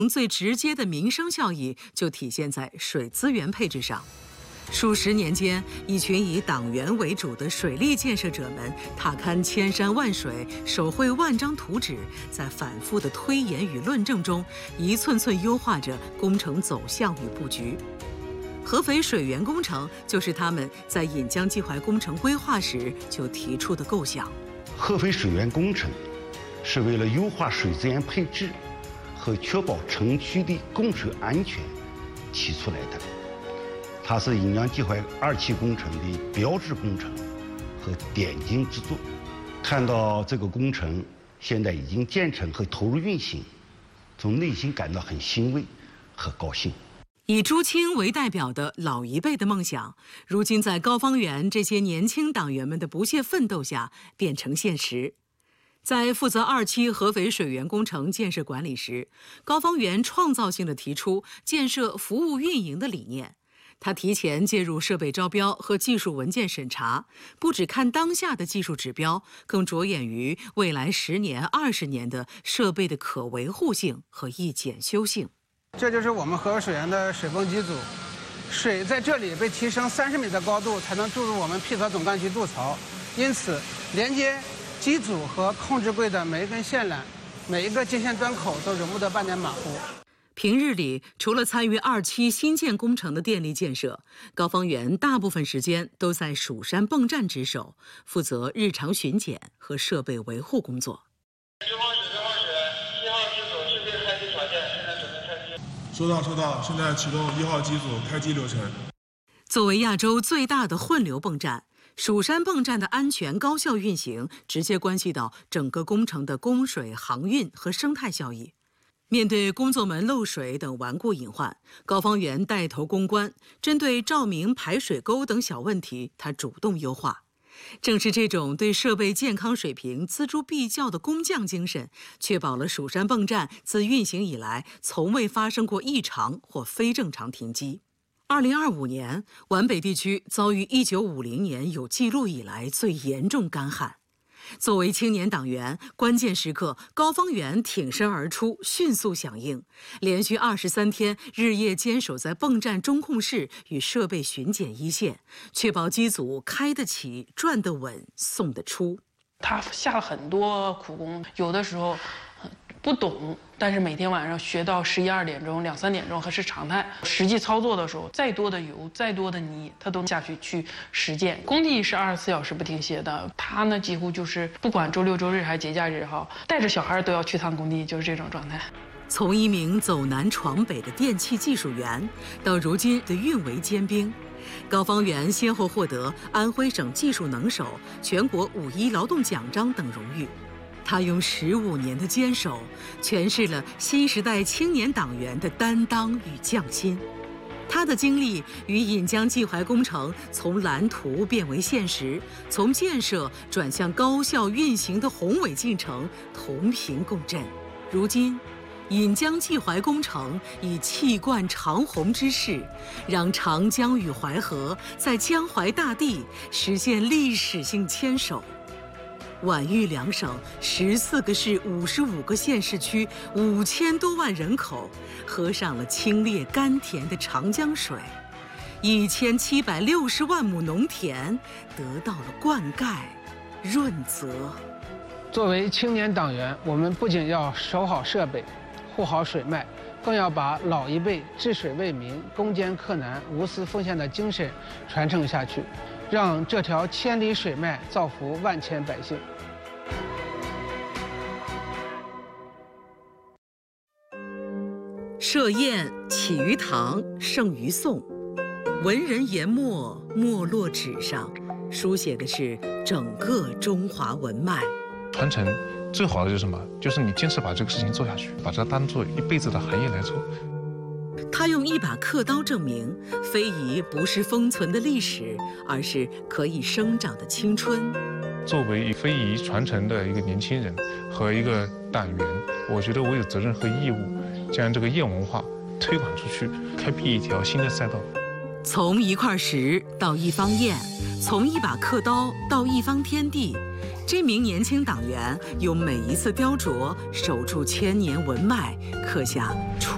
最直接的民生效益就体现在水资源配置上。数十年间，一群以党员为主的水利建设者们踏勘千山万水，手绘万张图纸，在反复的推演与论证中，一寸寸优化着工程走向与布局。合肥水源工程就是他们在引江济淮工程规划时就提出的构想。 合肥水源工程是为了优化水资源配置和确保城区的供水安全提出来的。它是引江济淮2期工程的标志工程和点睛之作。看到这个工程现在已经建成和投入运行，从内心感到很欣慰和高兴。 以朱清为代表的老一辈的梦想，如今在高方源这些年轻党员们的不懈奋斗下变成现实。在负责2期合肥水源工程建设管理时，高方源创造性地提出建设服务运营的理念。他提前介入设备招标和技术文件审查，不只看当下的技术指标，更着眼于未来10年、20年的设备的可维护性和易检修性。 这就是我们合肥水源的水泵机组，水在这里被提升30米的高度才能注入我们闭合总干渠渡槽，因此连接机组和控制柜的每一根线缆、每一个接线端口都容不得半点马虎。 平日里，除了参与2期新建工程的电力建设，高方源大部分时间都在蜀山泵站值守，负责日常巡检和设备维护工作。 1号机组设备开机条件，现在准备开机。 收到，现在启动1号机组开机流程。 作为亚洲最大的混流泵站，蜀山泵站的安全高效运行，直接关系到整个工程的供水、航运和生态效益。面对工作门漏水等顽固隐患，高方源带头攻关，针对照明、排水沟等小问题，他主动优化。正是这种对设备健康水平锱铢必较的工匠精神，确保了蜀山泵站自运行以来从未发生过异常或非正常停机。2025年，皖北地区遭遇1950年有记录以来最严重干旱。作为青年党员，关键时刻高方源挺身而出，迅速响应，连续23天日夜坚守在泵站中控室与设备巡检一线，确保机组开得起、转得稳、送得出。 他下了很多苦功，有的时候不懂，但是每天晚上学到11、12点钟、2、3点钟还是常态。实际操作的时候，再多的油、再多的泥，他都下去实践。工地是24小时不停歇的，他呢几乎就是不管周6、周日还是节假日哈，带着小孩都要去趟工地，就是这种状态。 从一名走南闯北的电气技术员，到如今的运维尖兵，高方源先后获得安徽省技术能手、全国5·1劳动奖章等荣誉。他用15年的坚守，诠释了新时代青年党员的担当与匠心。他的经历与引江济淮工程从蓝图变为现实，从建设转向高效运行的宏伟进程同频共振。如今，引江济淮工程以气贯长虹之势，让长江与淮河在江淮大地实现历史性牵手。皖豫两省14个市、55个县市区，5000多万人口喝上了清冽甘甜的长江水，1760万亩农田得到了灌溉、润泽。 作为青年党员，我们不仅要守好设备、护好水脉，更要把老一辈治水为民、攻坚克难、无私奉献的精神传承下去，让这条千里水脉造福万千百姓。 设宴起于唐，盛于宋，文人研墨墨落纸上，书写的是整个中华文脉。 传承最好的就是什么？就是你坚持把这个事情做下去，把它当做一辈子的行业来做。 他用一把刻刀证明，非遗不是封存的历史，而是可以生长的青春。 作为非遗传承的一个年轻人和一个党员，我觉得我有责任和义务将这个宴文化推广出去，开辟一条新的赛道。 从一块石到一方砚，从一把刻刀到一方天地，这名年轻党员用每一次雕琢守住千年文脉，刻下